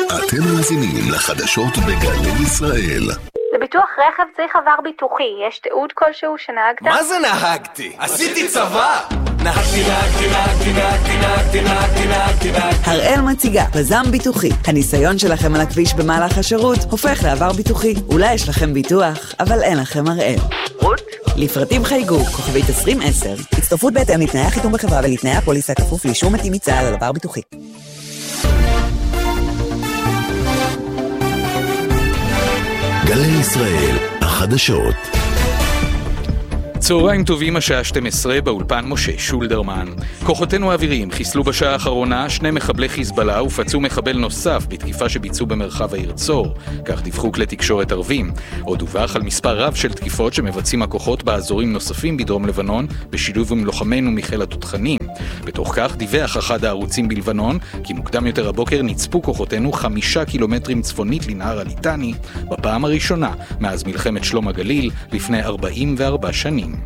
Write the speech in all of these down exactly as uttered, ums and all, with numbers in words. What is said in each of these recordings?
אתם מאזינים לחדשות בגלי ישראל. לביטוח רכב צריך עבר ביטוחי. יש תיעוד כלשהו שנהגת? מה זה נהגתי? עשיתי צבא! נהגתי, נהגתי, נהגתי, נהגתי, נהגתי, נהגתי, נהגתי, נהגתי. הראל מציגה פזם ביטוחי. הניסיון שלכם על הכביש במהלך השירות הופך לעבר ביטוחי. אולי יש לכם ביטוח, אבל אין לכם הראל. רות? לפרטים חייגו, כוכבית עשרים עשר. הצטרפות בהתאם לתנאי החיתום בחברה ולתנאי הפוליסה כפוף לאישור מתאים מצה"ל על עבר ביטוחי. גלי ישראל, החדשות. צהריים טובים, השעה שתים עשרה, באולפן משה שולדרמן. כוחותינו האוויריים חיסלו בשעה האחרונה שני מחבלי חיזבאללה ופצעו מחבל נוסף בתקיפה שביצעו במרחב העיר צור. כך דיווחו כלי תקשורת ערבים. עוד דווח על מספר רב של תקיפות שמבצעים הכוחות באזורים נוספים בדרום לבנון, בשילוב עם לוחמינו מחיל התותחנים. בתוך כך דיווח אחד הערוצים בלבנון, כי מוקדם יותר הבוקר נצפו כוחותינו חמישה קילומטרים צפונית לנהר הליטני, בפעם הראשונה מאז מלחמת שלום הגליל לפני ארבעים וארבע שנים.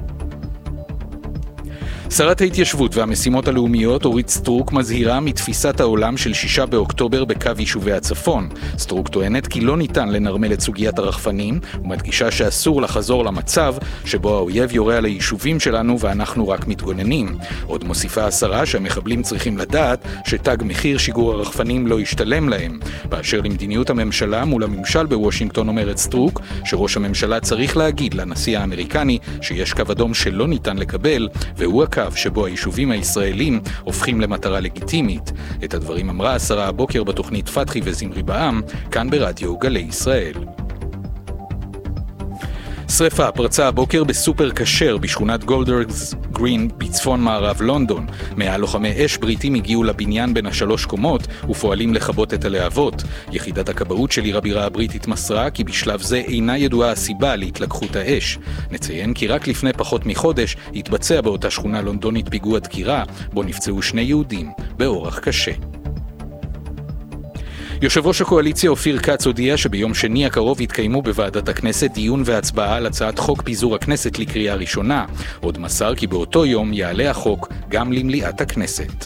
שרת ההתיישבות והמשימות הלאומיות אורית סטרוק מזהירה מתפיסת העולם של שישה באוקטובר בקו יישובי הצפון. סטרוק טוענת כי לא ניתן לנרמל את סוגיית הרחפנים, ומדגישה שאסור לחזור למצב שבו האויב יורה על היישובים שלנו ואנחנו רק מתגוננים. עוד מוסיפה השרה שהמחבלים צריכים לדעת שתג מחיר שיגור הרחפנים לא ישתלם להם. באשר למדיניות הממשלה מול הממשל בוושינגטון אומרת סטרוק שראש הממשלה צריך להגיד לנשיא האמריקני שיש קו אדום שלא ניתן לקבל, והוא הקו שבו היישובים הישראלים הופכים למטרה לגיטימית. את הדברים אמרה השרה הבוקר בתוכנית פתחי וזמרי בעם, כאן ברדיו גלי ישראל. שריפה פרצה הבוקר בסופר כשר בשכונת גולדרגס גרין בצפון מערב לונדון. מאה לוחמי אש בריטים הגיעו לבניין בין השלוש קומות ופועלים לכבות את הלהבות. יחידת הכבאות של עיר הבירה הבריטית מסרה כי בשלב זה אינה ידועה הסיבה להתלקחות האש. נציין כי רק לפני פחות מחודש התבצע באותה שכונה לונדונית פיגוע דקירה בו נפצעו שני יהודים באורח קשה. יושב ראש הקואליציה אופיר כץ הודיע שביום שני הקרוב יתקיימו בוועדת הכנסת דיון והצבעה על הצעת חוק פיזור הכנסת לקריאה ראשונה. עוד מסר כי באותו יום יעלה החוק גם למליאת הכנסת.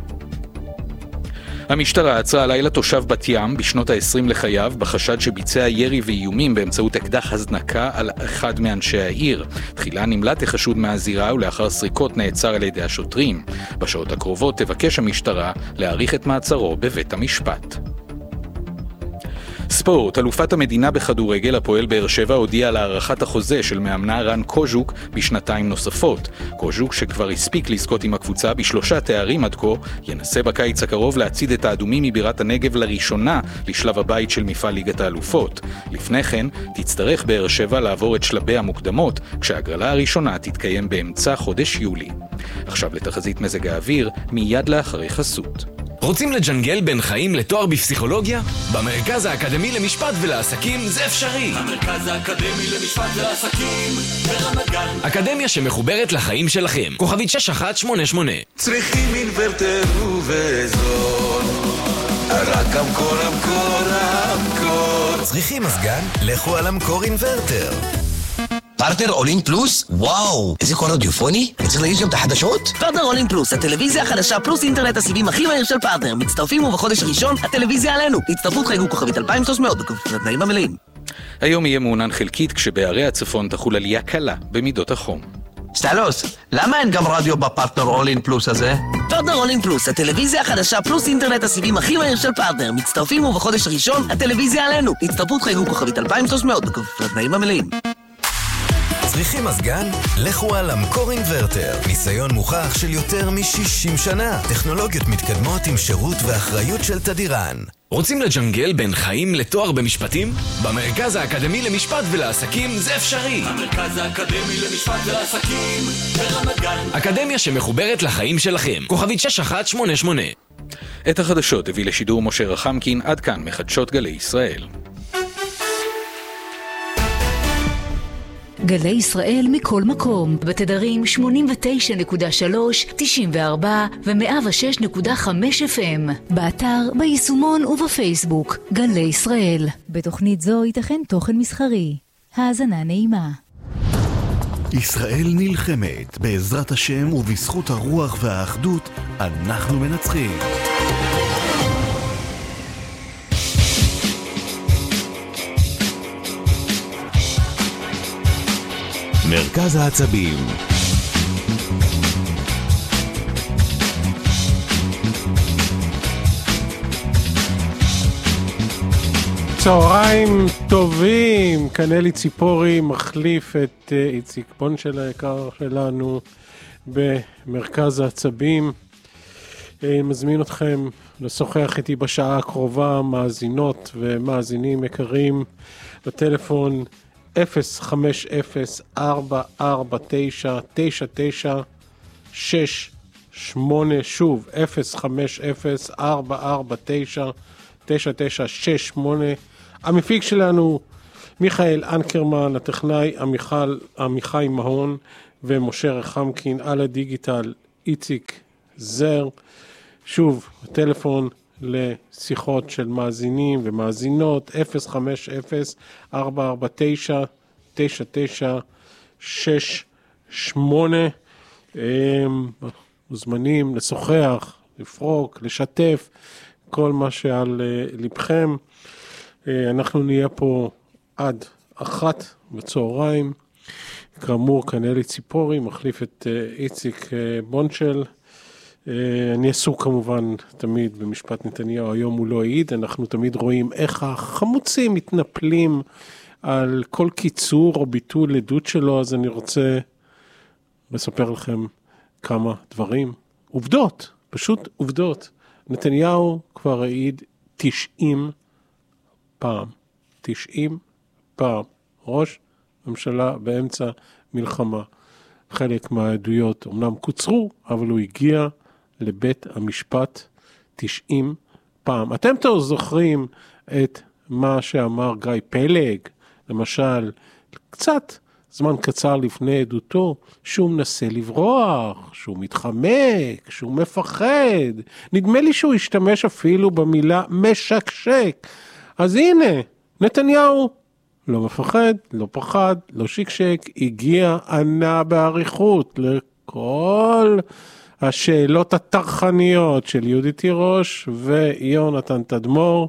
המשטרה עצרה הלילה תושב בת ים בשנות ה-עשרים לחייו בחשד שביצע ירי ואיומים באמצעות אקדח הזנקה על אחד מאנשי העיר. תחילה נמלט החשוד מהזירה ולאחר סריקות נעצר על ידי השוטרים. בשעות הקרובות תבקש המשטרה להאריך את מעצרו בבית המשפט. ספורט, אלופת המדינה בכדורגל הפועל באר שבע הודיעה על הארכת החוזה של מאמנה רן קוז'וק בשנתיים נוספות. קוז'וק שכבר הספיק לזכות עם הקבוצה בשלושה תארים עד כה, ינסה בקיץ הקרוב להציד את האדומים מבירת הנגב לראשונה לשלב הבית של מפעל ליגת האלופות. לפני כן תצטרך באר שבע לעבור את שלבי המוקדמות, כשהגרלה הראשונה תתקיים באמצע חודש יולי. עכשיו לתחזית מזג האוויר, מיד לאחרי חסות. רוצים לג'נגל בין חיים לתואר בפסיכולוגיה? במרכז האקדמי למשפט ולעסקים זה אפשרי. המרכז האקדמי למשפט ולעסקים ברמת גן. אקדמיה שמחוברת לחיים שלכם. כוכבית שש אחת שמונה שמונה. צריכים אינוורטר ובזול, רק המקור המקור המקור. צריכים מזגן? לכו על המקור אינוורטר. פרטנר אולין פלוס? וואו, איזה קול רדיופוני? אני צריך להגיש גם את החדשות? פרטנר אולין פלוס, הטלוויזיה החדשה פלוס אינטרנט הסיבים הכי מהיר של פרטנר. מצטרפים ובחודש הראשון הטלוויזיה עלינו. הצטרפות חייגו כוכבית אלפיים ושלוש מאות בכפוף לתנאים המלאים. היום יהיה מעונן חלקית כשבערי הצפון תחול עלייה קלה במידות החום. סטלוס, למה אין גם רדיו בפרטנר אולין פלוס הזה? פרטנר אולין פלוס, הטלוויזיה החדשה פלוס אינטרנט הסיבים הכי מהיר של פרטנר. מצטרפים ובחודש הראשון הטלוויזיה עלינו. הצטרפות חייגו כוכבית אלפיים ושלוש מאות בכפוף לתנאים המלאים. צריכים מזגן? לכו על המקור אינוורטר. ניסיון מוכח של יותר מ-שישים שנה. טכנולוגיות מתקדמות עם שירות ואחריות של תדירן. רוצים לג'נגל בין חיים לתואר במשפטים? במרכז האקדמי למשפט ולעסקים זה אפשרי. המרכז האקדמי למשפט ולעסקים ברמת גן. אקדמיה שמחוברת לחיים שלכם. כוכבית שש אחת שמונה שמונה. את החדשות הביא לשידור משה רחמקין. עד כאן מחדשות גלי ישראל. גלי ישראל מכל מקום, בתדרים שמונים ותשע נקודה שלוש, תשעים וארבע ו-מאה ושש נקודה חמש אף אם. באתר, ביישומון ובפייסבוק. גלי ישראל. בתוכנית זו ייתכן תוכן מסחרי. האזנה נעימה. ישראל נלחמת, בעזרת השם ובזכות הרוח והאחדות אנחנו מנצחים. מרכז העצבים. צהריים טובים, כאן אלי ציפורי מחליף את uh, איציק בונצ'ל היקר שלנו במרכז העצבים. Uh, מזמין אתכם לשוחח איתי בשעה הקרובה, מאזינות ומאזינים יקרים, בטלפון אפס חמש אפס ארבע ארבע תשע תשע תשע שש שמונה, שוב אפס חמש אפס ארבע ארבע תשע תשע תשע שש שמונה. המפיק שלנו מיכאל אנקרמן, הטכנאי עמיחל, עמיחי מהון ומשה רחמקין, על הדיגיטל איציק זר. שוב, הטלפון לשיחות של מאזינים ומאזינות אפס חמש אפס ארבע ארבע תשע תשע תשע שש שמונה. מוזמנים לשוחח, לפרוק, לשתף, כל מה שעל לבכם. אנחנו נהיה פה עד אחת בצהריים. כאמור, כאן אלי ציפורי, מחליף את איציק בונצ'ל. אני עסוק כמובן תמיד במשפט נתניהו, היום הוא לא העיד. אנחנו תמיד רואים איך החמוצים מתנפלים על כל קיצור או ביטול עדות שלו, אז אני רוצה לספר לכם כמה דברים. עובדות, פשוט עובדות. נתניהו כבר העיד תשעים פעם, תשעים פעם, ראש ממשלה באמצע מלחמה. חלק מהעדויות אמנם קוצרו, אבל הוא הגיע לבית המשפט תשעים פעם. אתם תראו זוכרים את מה שאמר גיא פלג, למשל, קצת זמן קצר לפני עדותו, שהוא מנסה לברוח, שהוא מתחמק, שהוא מפחד. נדמה לי שהוא השתמש אפילו במילה משקשק. אז הנה, נתניהו לא מפחד, לא פחד, לא שקשק, הגיע ענה בעריכות לכל השאלות התרחניות של יהודית תירוש ויונתן תדמור,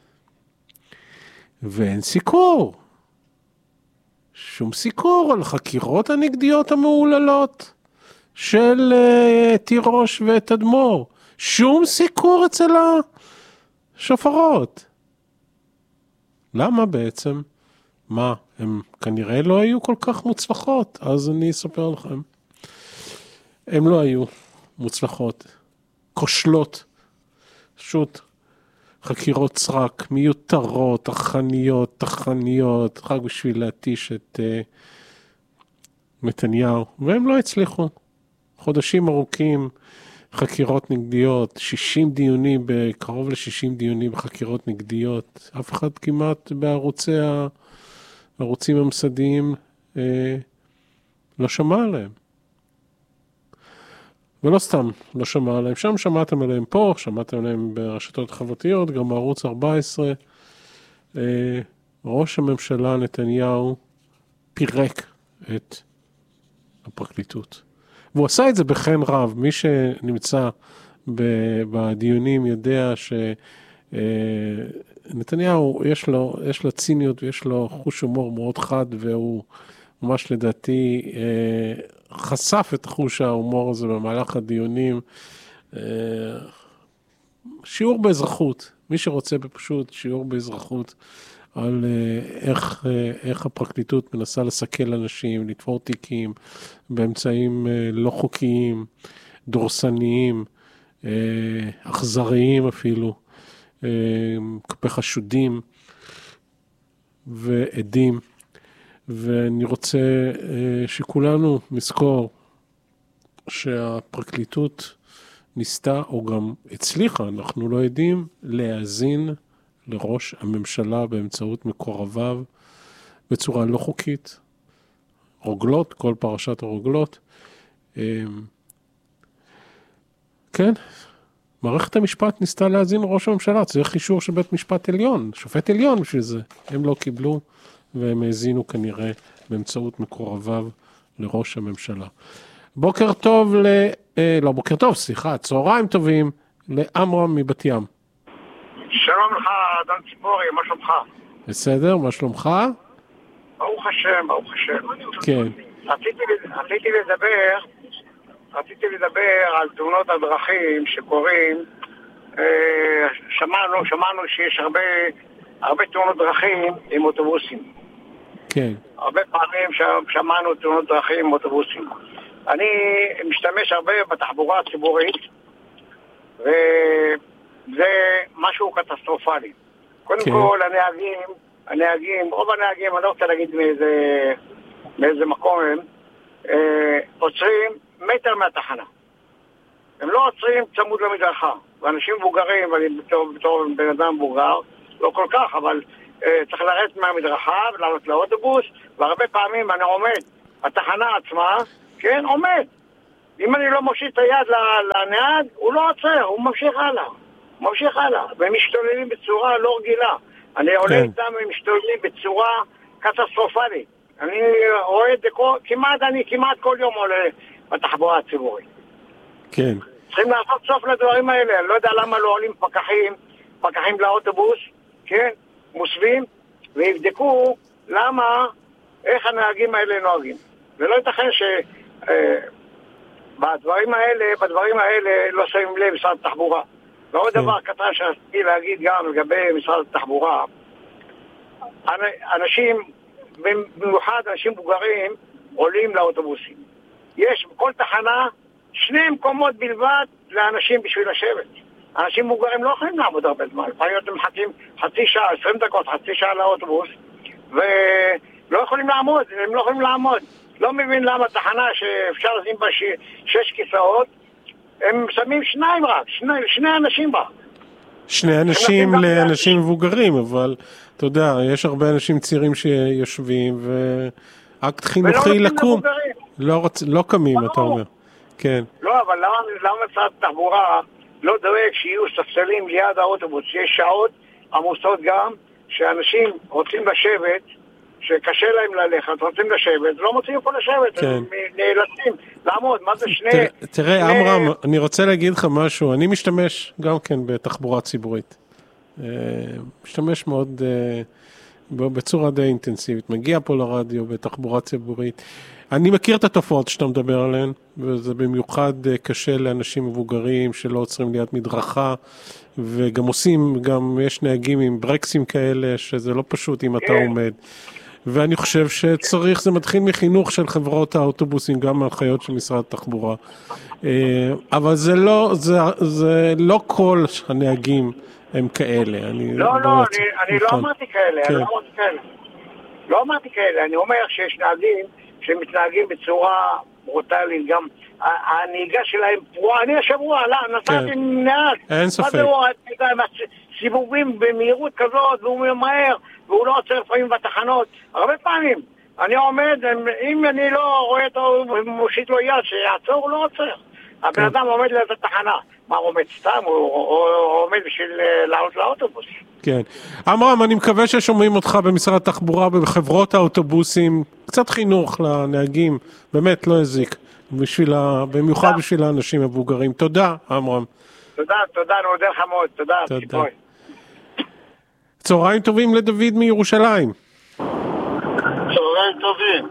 ואין סיקור. שום סיקור על חקירות הנגדיות המעוללות של uh, תירוש ותדמור. שום סיקור אצל השופרות. למה בעצם? מה, הם כנראה לא היו כל כך מוצלחות, אז אני אספר לכם. הם לא היו מוצלחות, כושלות, פשוט חקירות סרק, מיותרות, תחניות, תחניות, רק בשביל להתיש את uh, נתניהו, והם לא הצליחו. חודשים ארוכים, חקירות נגדיות, שישים דיונים, בקרוב ל-שישים דיונים בחקירות נגדיות, אף אחד כמעט בערוצי הערוצים המסדיים אה, לא שמע עליהם. ולא סתם לא שמע עליהם, שם שמעתם עליהם פה, שמעתם עליהם ברשתות חברתיות, גם בערוץ ארבע עשרה. אה, ראש הממשלה נתניהו פירק את הפרקליטות. והוא עשה את זה בחן רב. מי שנמצא בדיונים יודע שנתניהו יש לו, יש לו ציניות ויש לו חוש הומור מאוד חד, והוא ממש לדעתי חשף את חוש ההומור הזה במהלך הדיונים. שיעור באזרחות, מי שרוצה בפשוט שיעור באזרחות על איך, איך הפרקליטות מנסה לסכל אנשים, לתפור תיקים באמצעים לא חוקיים, דורסניים, אכזריים אפילו, כלפי חשודים ועדים. ואני רוצה שכולנו נזכור שהפרקליטות ניסתה, או גם הצליחה, אנחנו לא יודעים, להאזין לראש הממשלה באמצעות מקורביו בצורה לא חוקית. רוגלות, כל פרשת הרוגלות. כן, מערכת המשפט ניסתה להאזין לראש הממשלה, צריך אישור של בית משפט עליון, שופט עליון בשביל זה. הם לא קיבלו, והם האזינו כנראה באמצעות מקורביו לראש הממשלה. בוקר טוב ל... אה, לא, בוקר טוב, סליחה, צהריים טובים לאמרם מבת ים. שלום לך, אדון ציפורי, מה שלומך? בסדר, מה שלומך? ברוך השם, ברוך השם. כן. רציתי, רציתי לדבר, רציתי לדבר על תאונות הדרכים שקורים. שמענו, שמענו שיש הרבה, הרבה תאונות דרכים עם אוטובוסים. כן. הרבה פעמים שמענו תאונות דרכים עם אוטובוסים. אני משתמש הרבה בתחבורה הציבורית, וזה משהו קטסטרופלי. קודם כן. כל, הנהגים, הנהגים, רוב הנהגים, אני לא רוצה להגיד מאיזה, מאיזה מקום הם, אה, עוצרים מטר מהתחנה. הם לא עוצרים צמוד למדרכה. ואנשים מבוגרים, ואני בתור, בתור בן אדם מבוגר, לא כל כך, אבל אה, צריך לרדת מהמדרכה ולעלות לאוטובוס, והרבה פעמים אני עומד, התחנה עצמה, כן, עומד. אם אני לא מושיט את היד לנהג, הוא לא עוצר, הוא ממשיך הלאה. הוא ממשיך הלאה. והם משתוללים בצורה לא רגילה. אני עולה כן. איתם, הם משתוללים בצורה קטסטרופלית. אני רואה את זה כמעט, אני כמעט כל יום עולה בתחבורה הציבורית. כן. צריכים לעשות סוף לדברים האלה. אני לא יודע למה לא עולים פקחים, פקחים לאוטובוס, כן, מוסבים, ויבדקו למה, איך הנהגים האלה נוהגים. ולא ייתכן ש... אה, בדברים האלה, בדברים האלה לא שמים לב משרד התחבורה. ועוד דבר קטן שרציתי להגיד גם לגבי משרד התחבורה, אנשים, במיוחד אנשים מבוגרים, עולים לאוטובוסים. יש בכל תחנה שני מקומות בלבד לאנשים בשביל לשבת. אנשים מבוגרים לא יכולים לעמוד הרבה זמן. לפעמים אתם מחכים חצי שעה, עשרים דקות, חצי שעה לאוטובוס, ולא יכולים לעמוד, הם לא יכולים לעמוד. לא מבין למה תחנה שאפשר לשים בה ש... שש כיסאות, הם שמים שניים רק, שני, שני אנשים בה. שני אנשים לאנשים מבוגרים, אבל אתה יודע, יש הרבה אנשים צעירים שיושבים, ואקט חינוכי לקום. לא, רוצ... לא קמים, לא. אתה אומר. כן. לא, אבל למה, למה משרד התחבורה לא דואג שיהיו ספסלים ליד האוטובוס? יש שעות עמוסות גם, שאנשים רוצים לשבת, שקשה להם ללכת, רוצים לשבת, לא מוצאים פה לשבת, כן. הם נאלצים לעמוד, מה זה שני... תראה, תראה שני... אמרם, אני רוצה להגיד לך משהו, אני משתמש גם כן בתחבורה ציבורית, משתמש מאוד בצורה די אינטנסיבית, מגיע פה לרדיו בתחבורה ציבורית, אני מכיר את התופעות שאתה מדבר עליהן, וזה במיוחד קשה לאנשים מבוגרים שלא עוצרים ליד מדרכה, וגם עושים, גם יש נהגים עם ברקסים כאלה, שזה לא פשוט אם אתה עומד. ואני חושב שצריך, זה מתחיל מחינוך של חברות האוטובוסים, גם מהנחיות של משרד התחבורה. אבל זה לא, זה, זה לא כל הנהגים הם כאלה. אני לא, לא, לא אני, אני לא אמרתי כאלה, כן. אני לא אמרתי כאלה. לא אמרתי כאלה, אני אומר שיש נהגים שמתנהגים בצורה ברוטלית, גם הנהיגה שלהם פרועה. אני השבוע, לא, נסעתי עם נהג. אין ספק. מה זה, סיבובים במהירות כזאת, והוא ממהר, והוא לא עוצר לפעמים בתחנות. הרבה פעמים. אני עומד, אם אני לא רואה אותו, הוא מושיט לו יד, שיעצור, הוא לא עוצר. הבן אדם עומד לאיזה תחנה. מה, הוא עומד סתם? הוא עומד בשביל לעלות לאוטובוס. כן. אמרם, אני מקווה ששומעים אותך במשרד התחבורה, בחברות האוטובוסים, קצת חינוך לנהגים, באמת לא הזיק, במיוחד בשביל האנשים המבוגרים. תודה, אמרם. תודה, תודה, אני מודה לך מאוד, תודה. תודה. צהריים טובים לדוד מירושלים. צהריים טובים.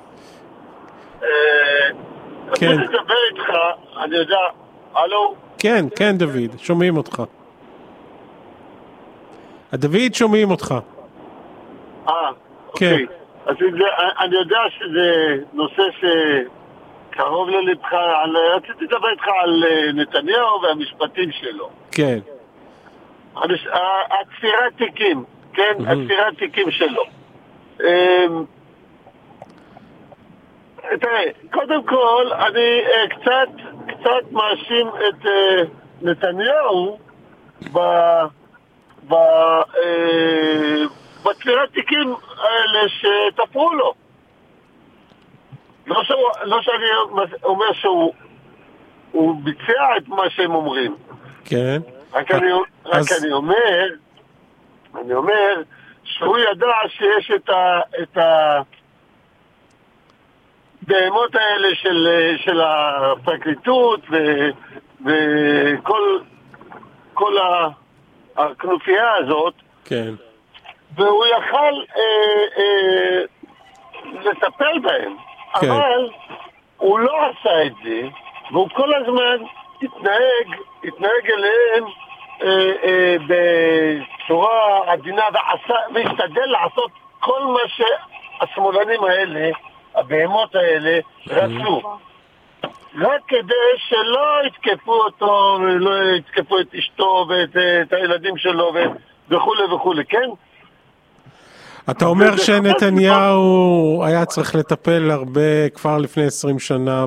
כן. אני מדבר איתך, אני יודע, הלו? כן, כן דוד, שומעים אותך. דוד, שומעים אותך. אה, אוקיי. אז אני יודע שזה נושא שקרוב ללבך, רציתי לדבר איתך על נתניהו והמשפטים שלו. כן. התפירת תיקים, כן? התפירת תיקים שלו. תראה, קודם כל, אני קצת, קצת מאשים את נתניהו ב... ב... בתפירת תיקים האלה שתפרו לו. לא, ש... לא שאני אומר שהוא הוא ביצע את מה שהם אומרים. כן. רק אני, רק אז... אני אומר, אני אומר שהוא ידע שיש את ה... את ה... בהמות האלה של, של הפרקליטות ו, וכל כל הכנופיה הזאת, כן. והוא יכל אה, אה, לטפל בהם. אבל הוא לא עשה את זה, והוא כל הזמן התנהג, התנהג אליהם אה, אה, בצורה עדינה, ועשה, והשתדל לעשות כל מה שהשמאלנים האלה, הבהמות האלה, רצו. רק כדי שלא יתקפו אותו, ולא יתקפו את אשתו ואת את הילדים שלו וכו' וכו', כן? אתה אומר שנתניהו היה צריך לטפל הרבה כבר לפני עשרים שנה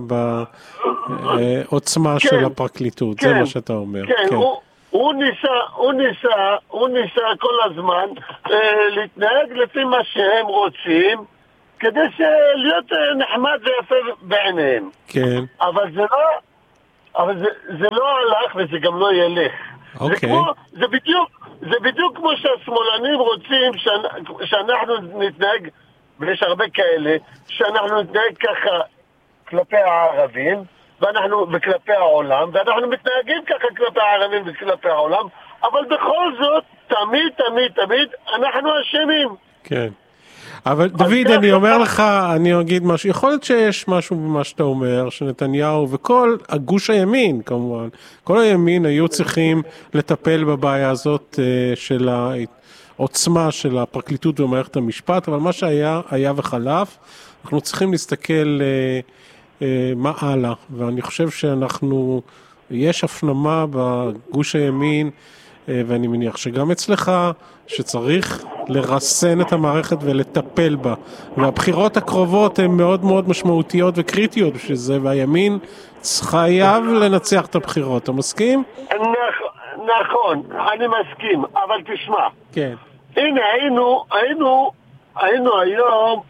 בעוצמה של הפרקליטות, זה מה שאתה אומר. כן, הוא ניסה, הוא ניסה, הוא ניסה כל הזמן להתנהג לפי מה שהם רוצים, כדי להיות נחמד ויפה בעיניהם. כן. אבל זה לא, אבל זה, זה לא הלך וזה גם לא ילך. אוקיי. זה כמו, זה בדיוק, זה בדיוק כמו שהשמאלנים רוצים שאנחנו נתנהג, ויש הרבה כאלה, שאנחנו נתנהג ככה כלפי הערבים, ואנחנו, וכלפי העולם, ואנחנו מתנהגים ככה כלפי הערבים וכלפי העולם, אבל בכל זאת, תמיד, תמיד, תמיד, אנחנו אשמים. כן. אבל דוד, אני אומר לך, אני אגיד משהו, יכול להיות שיש משהו במה שאתה אומר, שנתניהו וכל הגוש הימין כמובן, כל הימין היו צריכים לטפל בבעיה הזאת של העוצמה של הפרקליטות ומערכת המשפט, אבל מה שהיה, היה וחלף, אנחנו צריכים להסתכל מה הלאה, ואני חושב שאנחנו, יש הפנמה בגוש הימין, ואני מניח שגם אצלך, שצריך לרסן את המערכת ולטפל בה. והבחירות הקרובות הן מאוד מאוד משמעותיות וקריטיות בשביל זה, והימין חייב לנצח את הבחירות. אתה מסכים? נכון, אני מסכים, אבל תשמע. כן. הנה, היינו, היינו, היינו היום,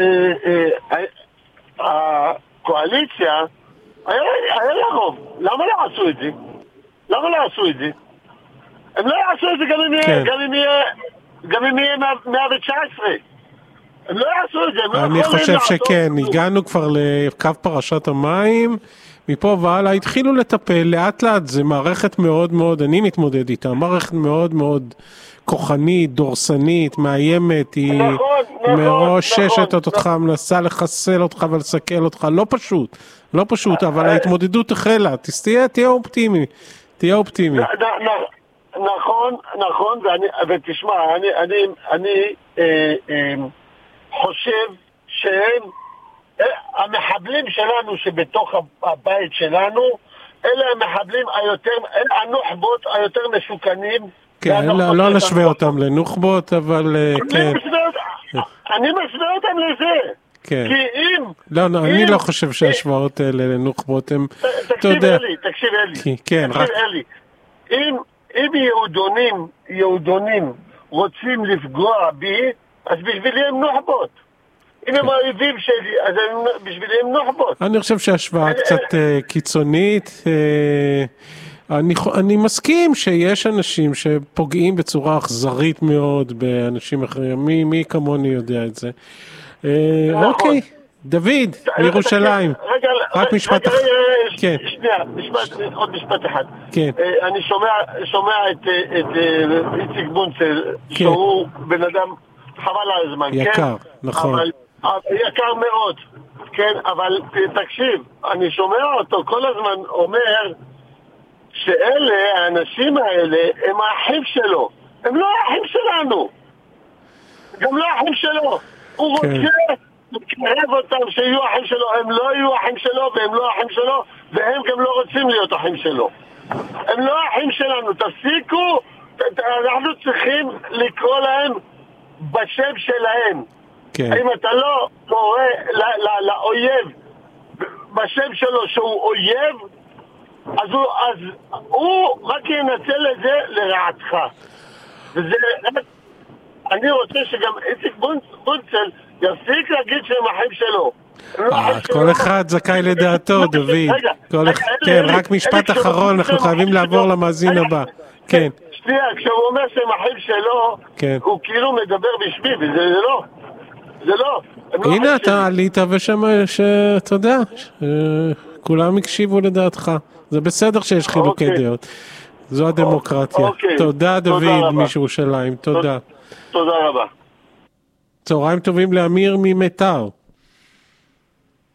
הקואליציה, היה לה רוב. למה לא עשו את זה? למה לא עשו את זה? הם לא יעשו את זה גם אם יהיה, גם אם יהיה, גם אם יהיה מאה תשע עשרה. הם לא יעשו את זה. אני חושב שכן, הגענו כבר לקו פרשת המים, מפה והלאה התחילו לטפל, לאט לאט, זה מערכת מאוד מאוד, אני מתמודד איתה, מערכת מאוד מאוד כוחנית, דורסנית, מאיימת, היא מרוששת אותך, מנסה לחסל אותך ולסכל אותך, לא פשוט, לא פשוט, אבל ההתמודדות החלה, תהיה אופטימי, תהיה אופטימי. נכון, נכון, ואני, ותשמע, אני, אני, אני אה, אה, חושב שהם, אה, המחבלים שלנו שבתוך הבית שלנו, אלה המחבלים היותר, אלה הנוחבות היותר מסוכנים. כן, לא, לא נשווה אותם לנוחבות, אבל אה, כן. אני משווה אותם לזה. כן. כי אם... לא, לא, אני לא חושב שהשוואות האלה לנוחבות הם... תקשיב אלי, תקשיב אלי. כן, רק... תקשיב אלי. אם... אם יהודונים, יהודונים רוצים לפגוע בי, אז בשבילי הם נוחבות. אם הם האויבים שלי, אז בשבילי הם נוחבות. אני חושב שהשוואה קצת קיצונית. אני מסכים שיש אנשים שפוגעים בצורה אכזרית מאוד באנשים אחרים. מי כמוני יודע את זה. אוקיי, דוד, מירושלים. רק משפט אחד. כן. שנייה, משפט, עוד משפט אחד. כן. אני שומע, שומע את, את איציק בונצל, שהוא בן אדם חבל על הזמן, כן? יקר, נכון. אבל, יקר מאוד, כן, אבל תקשיב, אני שומע אותו כל הזמן אומר שאלה, האנשים האלה, הם האחים שלו. הם לא האחים שלנו. גם לא האחים שלו. הוא רוצה... לקרב אותם שיהיו אחים שלו, הם לא יהיו אחים שלו והם לא אחים שלו והם גם לא רוצים להיות אחים שלו. הם לא אחים שלנו, תפסיקו, אנחנו צריכים לקרוא להם בשם שלהם. כן. אם אתה לא קורא לאויב בשם שלו שהוא אויב, אז הוא, אז הוא רק ינצל את זה לרעתך. וזה, אני רוצה שגם איציק בונצל יפסיק להגיד שהם אחים שלו. כל אחד זכאי לדעתו, דוד. כן, רק משפט אחרון, אנחנו חייבים לעבור למאזין הבא. כן. שנייה, כשהוא אומר שהם אחים שלו, הוא כאילו מדבר בשמי, וזה לא. זה לא. הנה, אתה עלית ושם, שאתה יודע, כולם הקשיבו לדעתך. זה בסדר שיש חילוקי דעות. זו הדמוקרטיה. תודה, דוד, מירושלים. תודה. תודה רבה. צהריים טובים לאמיר ממיתר.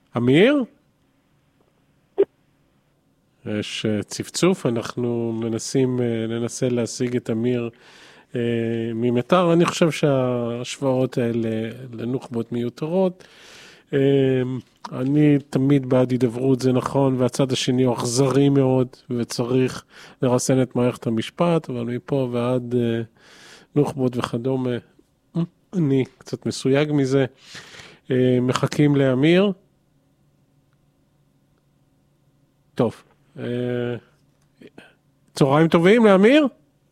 אמיר? יש צפצוף, אנחנו מנסים, ננסה להשיג את אמיר ממיתר. אני חושב שהשוואות האלה לנוח'בות מיותרות. אני תמיד בעד הידברות, זה נכון, והצד השני הוא אכזרי מאוד, וצריך לרסן את מערכת המשפט, אבל מפה ועד נוח'בות וכדומה, אני קצת מסויג מזה. מחכים לאמיר. טוב. צהריים טובים לאמיר?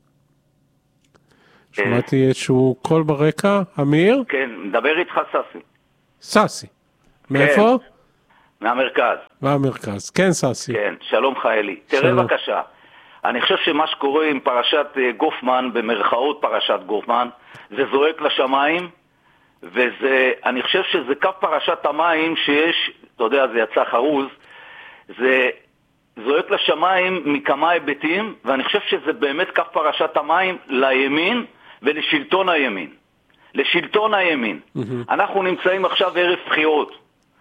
שמעתי איזשהו קול ברקע. אמיר? כן, מדבר איתך ססי. ססי. מאיפה? מהמרכז. מהמרכז, כן ססי. כן, שלום חיילי. תראה בבקשה, אני חושב שמה שקורה עם פרשת גופמן, במרכאות פרשת גופמן, זה זועק לשמיים, וזה, אני חושב שזה קו פרשת המים שיש, אתה יודע, זה יצא חרוז, זה זועק לשמיים מכמה היבטים, ואני חושב שזה באמת קו פרשת המים לימין ולשלטון הימין. לשלטון הימין. Mm-hmm. אנחנו נמצאים עכשיו ערב בחירות.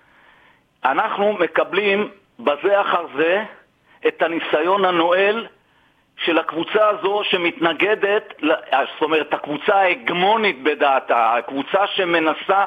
אנחנו מקבלים בזה אחר זה את הניסיון הנואל של הקבוצה הזו שמתנגדת, זאת אומרת, הקבוצה ההגמונית בדעתה, הקבוצה שמנסה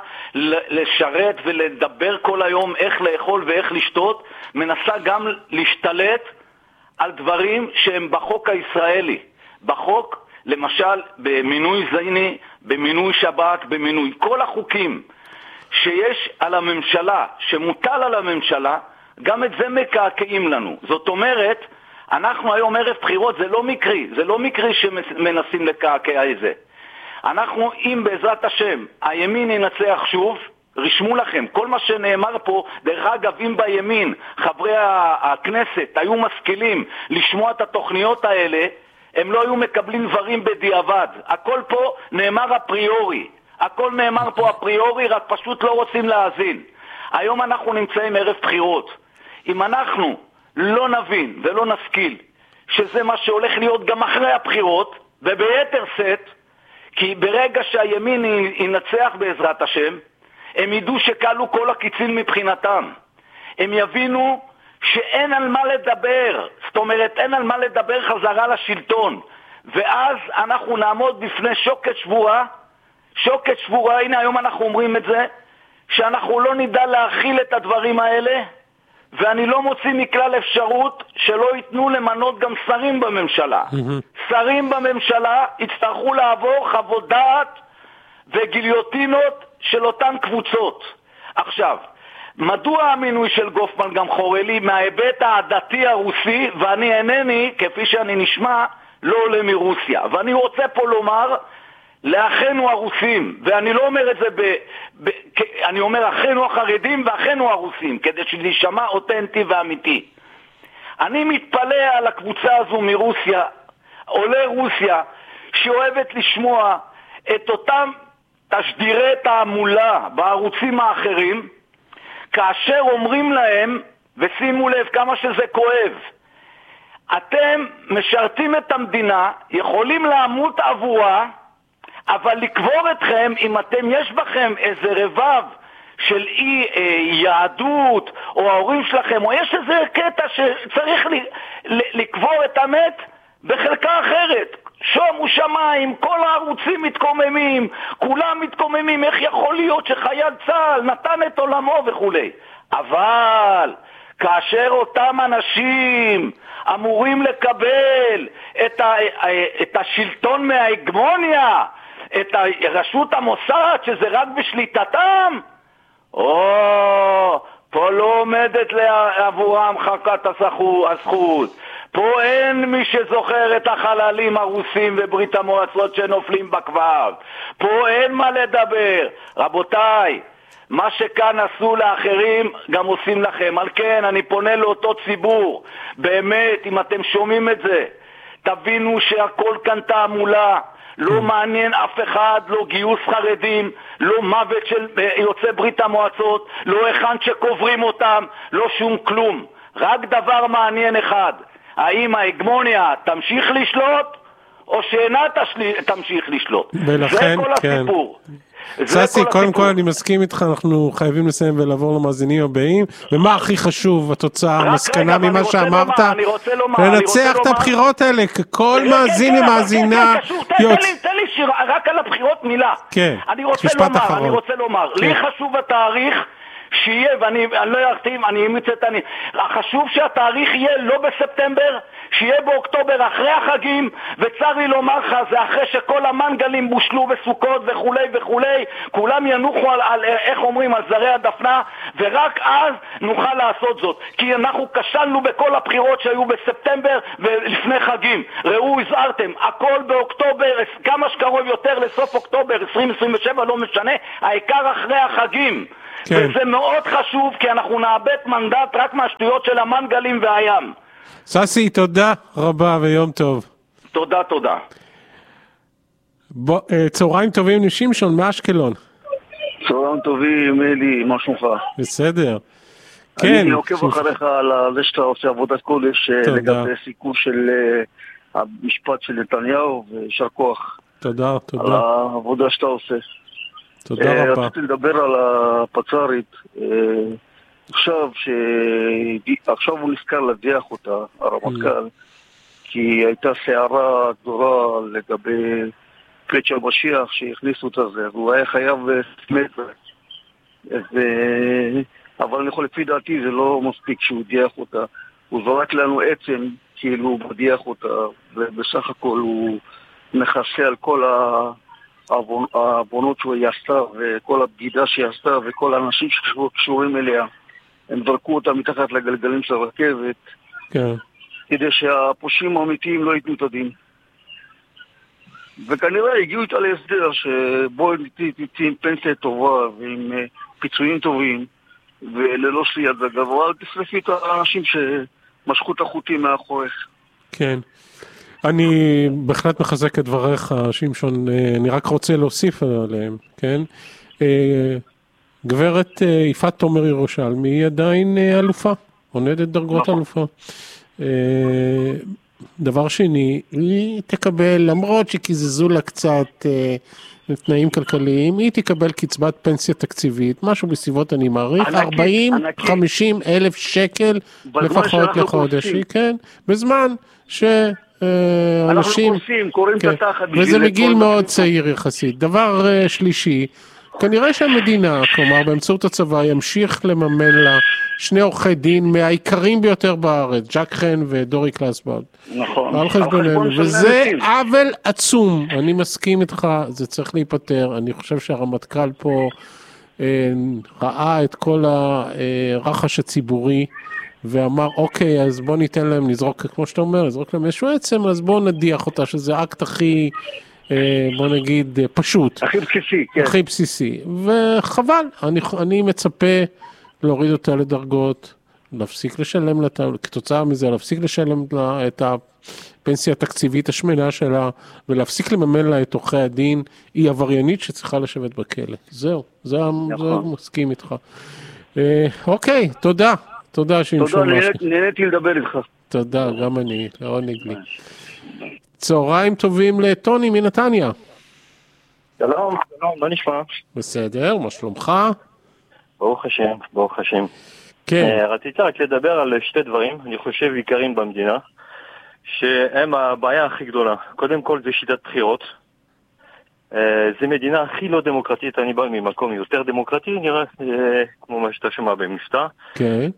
לשרת ולדבר כל היום איך לאכול ואיך לשתות, מנסה גם להשתלט על דברים שהם בחוק הישראלי. בחוק, למשל, במינוי זיני, במינוי שב"כ, במינוי כל החוקים שיש על הממשלה, שמוטל על הממשלה, גם את זה מקעקעים לנו. זאת אומרת, אנחנו היום ערב בחירות, זה לא מקרי, זה לא מקרי שמנסים לקעקע את זה. אנחנו, אם בעזרת השם, הימין ינצח שוב, רשמו לכם, כל מה שנאמר פה, דרך אגב, אם בימין חברי הכנסת היו משכילים לשמוע את התוכניות האלה, הם לא היו מקבלים דברים בדיעבד. הכל פה נאמר אפריורי. הכל נאמר פה אפריורי, רק פשוט לא רוצים להאזין. היום אנחנו נמצאים ערב בחירות. אם אנחנו לא נבין ולא נשכיל שזה מה שהולך להיות גם אחרי הבחירות, וביתר סט, כי ברגע שהימין ינצח בעזרת השם, הם ידעו שקלו כל הקיצין מבחינתם. הם יבינו שאין על מה לדבר, זאת אומרת אין על מה לדבר חזרה לשלטון, ואז אנחנו נעמוד בפני שוקת שבורה, שוקת שבורה, הנה היום אנחנו אומרים את זה, שאנחנו לא נדע להכיל את הדברים האלה, ואני לא מוציא מכלל אפשרות שלא ייתנו למנות גם שרים בממשלה. Mm-hmm. שרים בממשלה יצטרכו לעבור חוות דעת וגיליוטינות של אותן קבוצות. עכשיו, מדוע המינוי של גופמן גם חורה לי? מההיבט העדתי הרוסי, ואני אינני, כפי שאני נשמע, לא עולה מרוסיה. ואני רוצה פה לומר לאחינו הרוסים, ואני לא אומר את זה ב... ב אני אומר אחינו החרדים ואחינו הרוסים, כדי שנשמע אותנטי ואמיתי. אני מתפלא על הקבוצה הזו מרוסיה, עולה רוסיה, שאוהבת לשמוע את אותם תשדירי תעמולה בערוצים האחרים, כאשר אומרים להם, ושימו לב כמה שזה כואב, אתם משרתים את המדינה, יכולים לעמוד עבורה, אבל לקבור אתכם, אם אתם יש בכם איזה רבב של אי אה, יהדות, או ההורים שלכם, או יש איזה קטע שצריך ל, ל, לקבור את המת בחלקה אחרת. שומו שמיים, כל הערוצים מתקוממים, כולם מתקוממים, איך יכול להיות שחייל צה"ל נתן את עולמו וכו'. אבל כאשר אותם אנשים אמורים לקבל את, ה, את השלטון מההגמוניה, את רשות המוסד שזה רק בשליטתם, או, פה לא עומדת עבורם חקת הזכות. פה אין מי שזוכר את החללים הרוסים וברית המועצות שנופלים בקרב. פה אין מה לדבר. רבותיי, מה שכאן עשו לאחרים גם עושים לכם. על כן אני פונה לאותו ציבור, באמת, אם אתם שומעים את זה, תבינו שהכל כאן תעמולה. לא מעניין אף אחד, לא גיוס חרדים, לא מוות של יוצאי ברית המועצות, לא היכן שקוברים אותם, לא שום כלום. רק דבר מעניין אחד, האם ההגמוניה תמשיך לשלוט, או שאינה תשל... תמשיך לשלוט. ולכן, זה כל כן. הסיפור. ססי, קודם כל אני מסכים איתך, אנחנו חייבים לסיים ולעבור למאזינים הבאים, ומה הכי חשוב, התוצאה, המסקנה ממה שאמרת, לנצח את הבחירות האלה, כל מאזין ומאזינה. תן לי שיר, רק על הבחירות מילה. כן, משפט אחרון. אני רוצה לומר, לי חשוב התאריך, שיהיה, ואני לא ארחיב, אני אמצאת, אני... חשוב שהתאריך יהיה לא בספטמבר, שיהיה באוקטובר אחרי החגים, וצר לי לומר לך, זה אחרי שכל המנגלים בושלו בסוכות וכולי וכולי, כולם ינוחו על, על איך אומרים, על זרי הדפנה, ורק אז נוכל לעשות זאת, כי אנחנו כשלנו בכל הבחירות שהיו בספטמבר ולפני חגים. ראו, הזהרתם, הכל באוקטובר, כמה שקרוב יותר לסוף אוקטובר, עשרים עשרים ושבע, לא משנה, העיקר אחרי החגים. כן. וזה מאוד חשוב, כי אנחנו נאבד מנדט רק מהשטויות של המנגלים והים. ססי, תודה רבה ויום טוב. תודה, תודה. בוא, צהריים טובים לשמשון מאשקלון. צהריים טובים, אלי, מה שלומך? בסדר. כן. אני עוקב אחריך על זה שאתה עושה עבודת קודש לגבי סיכום של המשפט של נתניהו, וישר כוח. תודה, תודה. על העבודה שאתה עושה. תודה רבה. רציתי לדבר על הפצ"רית. עכשיו ש... עכשיו הוא נזכר להדיח אותה, הרמטכ"ל, כי הייתה סערה גדולה לגבי פלצ'ר משיח שהכניסו את זה, והוא היה חייב סמט. ו... אבל אני יכול לפי דעתי זה לא מספיק שהוא הדיח אותה. הוא זרק לנו עצם כאילו הוא מדיח אותה, ובסך הכל הוא מכסה על כל ה... העוונות שהוא עשתה וכל הבגידה שהיא עשתה וכל האנשים שקשורים אליה, הם זרקו אותה מתחת לגלגלים של הרכבת, כן. כדי שהפושעים האמיתיים לא ייתנו את הדין. וכנראה הגיעו איתה להסדר שבו תצא עם פנסיה טובה ועם פיצויים טובים וללא שליית זגב, אבל תשרפי את האנשים שמשכו את החוטים מאחורך. כן. אני בהחלט מחזק את דבריך, שמשון, אני רק רוצה להוסיף עליהם, כן? גברת יפעת תומר ירושלמי היא עדיין אלופה, עונדת דרגות אלופה. דבר שני, היא תקבל, למרות שקיזזו לה קצת תנאים כלכליים, היא תקבל קצבת פנסיה תקציבית, משהו בסביבות אני מעריך, ארבעים חמישים אלף שקל לפחות לחודש, כן? בזמן ש... אנשים, וזה מגיל מאוד צעיר יחסית. דבר שלישי, כנראה שהמדינה, כלומר באמצעות הצבא, ימשיך לממן לה שני עורכי דין מהעיקרים ביותר בארץ, ג'ק חן ודורי קלאסבארד. נכון. על חשבוננו, וזה עוול עצום. אני מסכים איתך, זה צריך להיפטר. אני חושב שהרמטכ"ל פה ראה את כל הרחש הציבורי, ואמר, אוקיי, אז בוא ניתן להם לזרוק, כמו שאתה אומר, לזרוק להם איזשהו עצם, אז בוא נדיח אותה, שזה אקט הכי, בוא נגיד, פשוט. הכי בסיסי, כן. הכי בסיסי. וחבל, אני, אני מצפה להוריד אותה לדרגות, להפסיק לשלם לה, כתוצאה מזה, להפסיק לשלם לה את הפנסיה התקציבית השמנה שלה, ולהפסיק לממן לה את עורכי הדין, היא עבריינית שצריכה לשבת בכלא. זהו, זה, זה מסכים איתך. אוקיי, תודה. תודה, שמשון מאשקלון. תודה, נהניתי לדבר איתך. תודה, גם אני, לעונג לי. צהריים טובים לטוני מנתניה. שלום, שלום, מה נשמע? בסדר, מה שלומך? ברוך השם, ברוך השם. כן. רציתי רק לדבר על שתי דברים, אני חושב עיקריים במדינה, שהם הבעיה הכי גדולה. קודם כל זה שיטת בחירות. זה מדינה הכי לא דמוקרטית, אני בא ממקום יותר דמוקרטי, נראה כמו מה שאתה שומע במבטא. כן.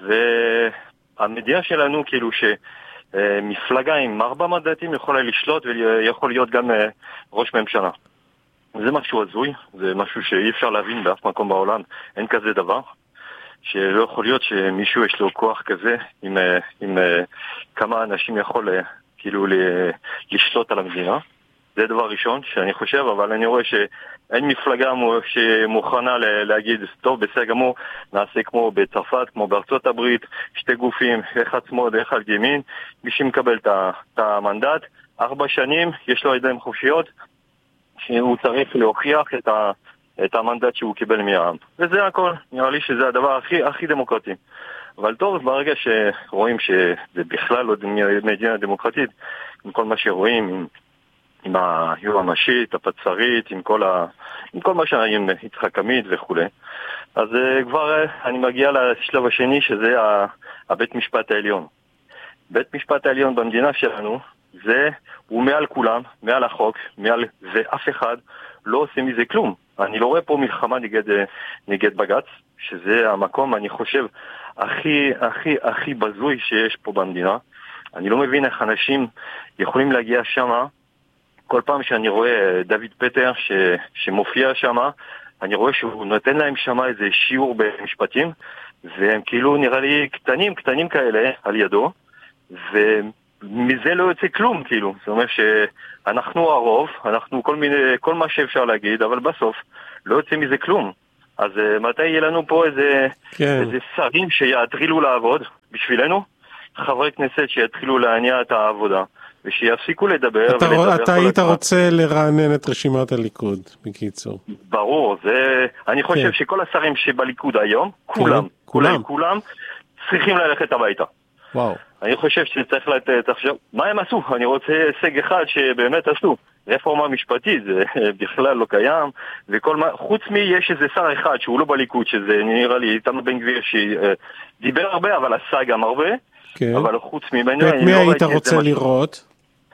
והמדינה שלנו כאילו שמפלגה עם ארבע מנדטים יכולה לשלוט ויכול להיות גם ראש ממשלה. זה משהו הזוי, זה משהו שאי אפשר להבין באף מקום בעולם, אין כזה דבר. שלא יכול להיות שמישהו יש לו כוח כזה, עם, עם כמה אנשים יכול כאילו לשלוט על המדינה. זה דבר ראשון שאני חושב, אבל אני רואה שאין מפלגה שמוכנה להגיד, טוב, בסדר גמור, נעשה כמו בצרפת, כמו בארצות הברית, שתי גופים, אחד שמאל, אחד ימין, מי שמקבל את המנדט, ארבע שנים, יש לו ידיים חופשיות, שהוא צריך להוכיח את, ה, את המנדט שהוא קיבל מהעם. וזה הכל, נראה לי שזה הדבר הכי, הכי דמוקרטי. אבל טוב, ברגע שרואים שזה בכלל לא מדינה דמוקרטית, עם כל מה שרואים, עם עם היועמשית, הפצרית, עם כל, ה... עם כל מה שהיה עם יצחק עמית וכו'. אז uh, כבר uh, אני מגיע לשלב השני, שזה ה... הבית משפט העליון. בית משפט העליון במדינה שלנו, זה, הוא מעל כולם, מעל החוק, מעל זה אף אחד לא עושה מזה כלום. אני לא רואה פה מלחמה נגד, נגד בגץ, שזה המקום, אני חושב, הכי, הכי, הכי בזוי שיש פה במדינה. אני לא מבין איך אנשים יכולים להגיע שמה. כל פעם שאני רואה דוד פטר ש, שמופיע שמה, אני רואה שהוא נותן להם שמה איזה שיעור במשפטים, והם כאילו נראה לי קטנים, קטנים כאלה על ידו, ומזה לא יוצא כלום, כאילו. זאת אומרת שאנחנו הרוב, אנחנו כל מיני, כל מה שאפשר להגיד, אבל בסוף לא יוצא מזה כלום. אז מתי יהיה לנו פה איזה, כן. איזה שרים שיתחילו לעבוד בשבילנו? חברי כנסת שיתחילו להניע את העבודה, ושיפסיקו לדבר. אתה, ולדבר אתה היית הזמן. רוצה לרענן את רשימת הליכוד, בקיצור. ברור, זה, אני חושב כן. שכל השרים שבליכוד היום, כולם, כן. כולם, כולם, צריכים ללכת הביתה. וואו. אני חושב שצריך לתת, עכשיו, מה הם עשו? אני רוצה הישג אחד שבאמת עשו. רפורמה משפטית, זה בכלל לא קיים, וכל מה, חוץ מי יש איזה שר אחד שהוא לא בליכוד, שזה נראה לי, איתמר בן גביר שדיבר הרבה, אבל עשה גם הרבה, כן. אבל חוץ ממנו... את מי לא היית רוצה לראות?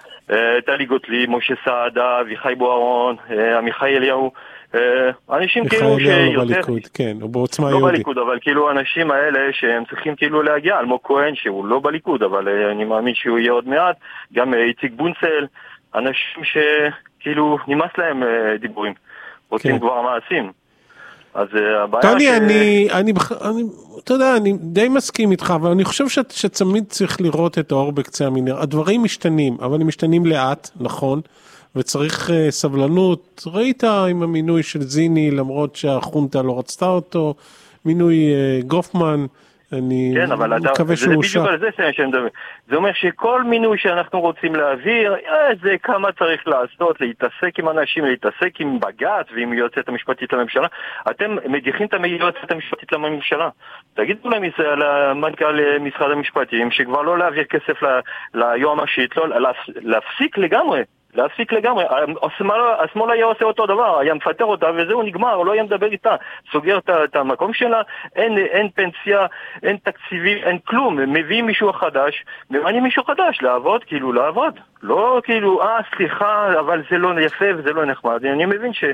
טלי גוטליב, משה סעדה, אביחי בוארון, עמיחי אליהו, אנשים כאילו שיותר... לא בליכוד, כן, או בעוצמה יהודית. לא בליכוד, אבל כאילו האנשים האלה שהם צריכים כאילו להגיע, אלמוג כהן שהוא לא בליכוד, אבל אני מאמין שהוא יהיה עוד מעט, גם איציק בונצל, אנשים שכאילו נמאס להם דיבורים, רוצים כבר מעשים. אז הבעיה טוני, ש... אני, אני, אני, אתה יודע, אני די מסכים איתך, אבל אני חושב ש, שתמיד צריך לראות את האור בקצה המנהרה. הדברים משתנים, אבל הם משתנים לאט, נכון, וצריך uh, סבלנות. ראית עם המינוי של זיני, למרות שהחונטה לא רצתה אותו, מינוי uh, גופמן, אני כן, אבל מקווה אתה, שהוא זה בדיוק על זה שאני מדבר. זה אומר שכל מינוי שאנחנו רוצים להעביר, זה כמה צריך לעשות, להתעסק עם אנשים, להתעסק עם בג"ץ ועם יועצת המשפטית לממשלה. אתם מדיחים את היועצת המשפטית לממשלה. תגידו להם למנכ"ל משרד המשפטים שכבר לא להעביר כסף ליועמשית, לא, להפסיק לגמרי. להפסיק לגמרי, השמאל היה עושה אותו דבר, היה מפטר אותה וזהו נגמר, לא היה מדבר איתה, סוגר את המקום שלה, אין, אין פנסיה, אין תקציבים, אין כלום, מביאים מישהו חדש, ממנים מישהו חדש, לעבוד, כאילו לעבוד, לא כאילו, אה סליחה, אבל זה לא יפה וזה לא נחמד, אני מבין ש,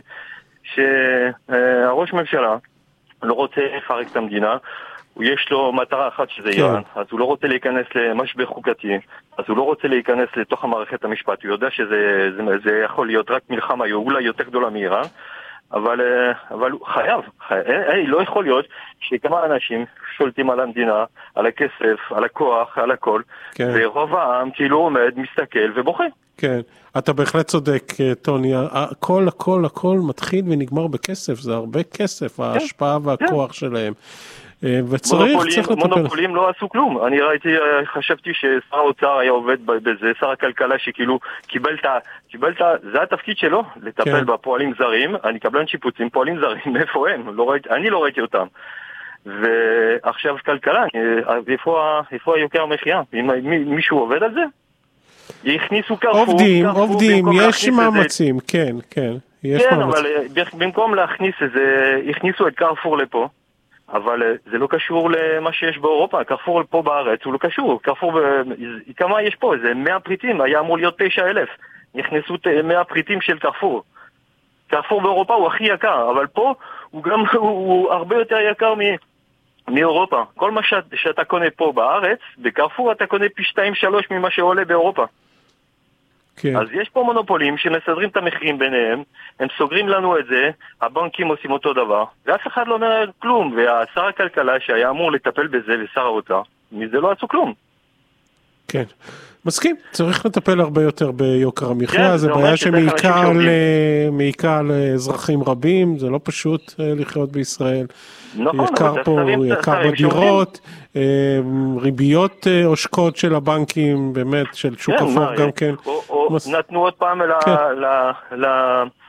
שהראש ממשלה לא רוצה לפרק את המדינה, יש לו מטרה אחת שזה כן. איראן, אז הוא לא רוצה להיכנס למשבר חוקתי, אז הוא לא רוצה להיכנס לתוך המערכת המשפט, הוא יודע שזה זה, זה יכול להיות רק מלחמה אולי יותר גדולה מאיראן, אבל, אבל הוא חייב, חייב אין, לא יכול להיות שכמה אנשים שולטים על המדינה, על הכסף, על הכוח, על הכל, כן. ורוב העם כאילו עומד, מסתכל ובוכה. כן, אתה בהחלט צודק, טוני, הכל, הכל, הכל מתחיל ונגמר בכסף, זה הרבה כסף, ההשפעה והכוח כן. שלהם. וצריך, צריך לטפל. מונופולים לא עשו כלום. אני ראיתי, חשבתי ששר האוצר היה עובד בזה, שר הכלכלה שכאילו קיבל את, קיבל את, זה התפקיד שלו, לטפל בפועלים זרים, אני קבלן שיפוצים, פועלים זרים, איפה הם? לא ראיתי, אני לא ראיתי אותם. ועכשיו כלכלה, איפה, איפה היוקר המחיה? מישהו עובד על זה? הכניסו קרפור. עובדים, עובדים, יש מאמצים, כן, כן. כן, אבל במקום להכניס איזה, הכניסו את קרפור לפה, אבל זה לא קשור למה שיש באירופה, קרפור פה בארץ הוא לא קשור, קרפור, כמה יש פה? זה מאה פריטים, היה אמור להיות תשע אלף, נכנסו מאה פריטים של קרפור. קרפור באירופה הוא הכי יקר, אבל פה הוא גם, הוא, הוא הרבה יותר יקר מ, מאירופה. כל מה שאת, שאתה קונה פה בארץ, בקרפור אתה קונה פי שתיים שלוש ממה שעולה באירופה. כן. אז יש פה מונופולים שמסדרים את המחירים ביניהם, הם סוגרים לנו את זה, הבנקים עושים אותו דבר, ואף אחד לא אומר כלום, והשר הכלכלה שהיה אמור לטפל בזה ושר האוצר, מזה לא עשו כלום. כן, מסכים, צריך לטפל הרבה יותר ביוקר המחיה, כן, זה בעיה שמעיקר מעיקר לאזרחים רבים, זה לא פשוט לחיות בישראל. נכון, יקר פה, יקר בדירות, ריביות עושקות של הבנקים, באמת, של שוק אפור גם כן. נתנו עוד פעם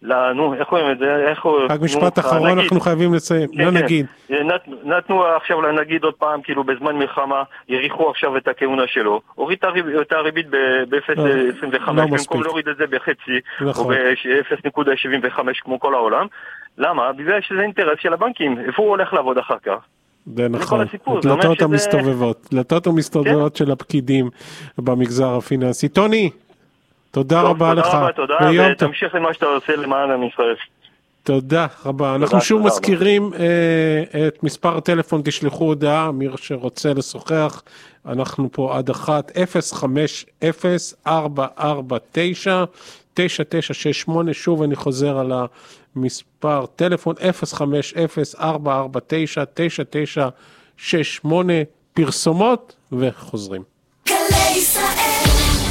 נו, איך רואים את זה? רק משפט אחרון, אנחנו חייבים לסיים. לא נגיד. נתנו עכשיו לנגיד עוד פעם, כאילו בזמן מלחמה, יריחו עכשיו את הכהונה שלו, הוריד את הריבית ב-אפס נקודה עשרים וחמש, במקום להוריד את זה בחצי, או ב-אפס נקודה שבעים וחמש כמו כל העולם. למה? בגלל שזה אינטרס של הבנקים. איפה הוא הולך לעבוד אחר כך? זה נכון, דלתות המסתובבות, דלתות המסתובבות של הפקידים במגזר הפיננסי. טוני, תודה רבה לך. תודה רבה, תודה, ותמשיך למה שאתה עושה למען עם ישראל. תודה רבה. אנחנו שוב מזכירים את מספר הטלפון, תשלחו הודעה, מי שרוצה לשוחח, אנחנו פה עד אחת, אפס חמש אפס ארבע ארבע תשע תשע תשע שש שמונה, שוב אני חוזר על המספר טלפון, אפס חמש אפס ארבע ארבע תשע תשע תשע שש שמונה, פרסומות וחוזרים. גלי ישראל.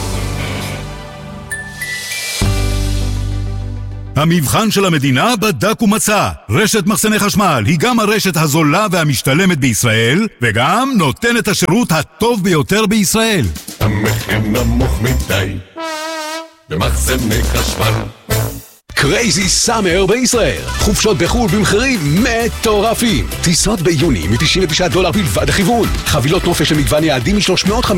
המבחן של המדינה בדק ומצא. רשת מחסני חשמל היא גם הרשת הזולה והמשתלמת בישראל, וגם נותנת השירות הטוב ביותר בישראל. המחיר נמוך מדי במחסני חשמל. קרייזי סאמר בישראל. חופשות בחול במחירים מטורפים. טיסות ביוני מ-תשעים ותשעה דולר בלבד הכיוון. חבילות נופש למגוון יעדים מ-שלוש מאות